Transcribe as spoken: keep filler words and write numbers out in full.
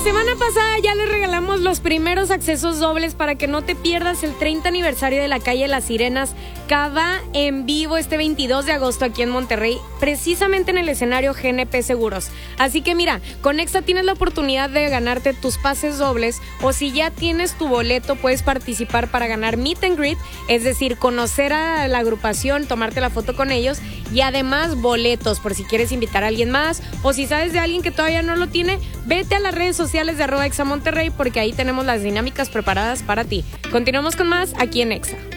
semana pasada ya les regalamos los primeros accesos dobles para que no te pierdas el treinta aniversario de la calle Las Sirenas, Cava en vivo este veintidós de agosto aquí en Monterrey, precisamente en el escenario G N P Seguros. Así que mira, con Exa tienes la oportunidad de ganarte tus pases dobles, o si ya tienes tu boleto puedes participar para ganar Meet and Greet, es decir, conocer a la agrupación, tomarte la foto con ellos y además boletos por si quieres invitar a alguien más, o si sabes de alguien que todavía no lo tiene, vete a las redes sociales de arroba Exa Monterrey porque ahí tenemos las dinámicas preparadas para ti. Continuamos con más aquí en Exa.